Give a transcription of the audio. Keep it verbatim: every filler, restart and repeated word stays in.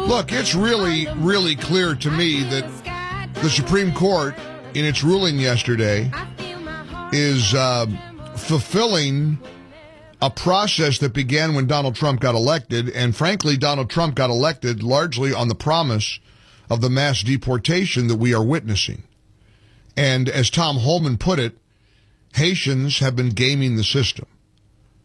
Look, it's really, really clear to me that the Supreme Court, in its ruling yesterday, is uh, fulfilling a process that began when Donald Trump got elected. And frankly, Donald Trump got elected largely on the promise of the mass deportation that we are witnessing. And as Tom Homan put it, Haitians have been gaming the system.